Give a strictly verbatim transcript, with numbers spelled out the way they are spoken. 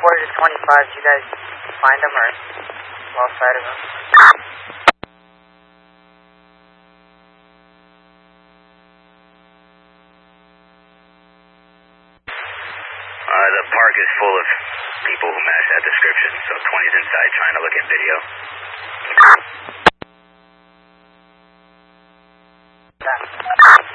forty to twenty-five, did you guys find them or lost sight of them? Uh, the park is full of people who match that description, so twenty's inside trying to look at video.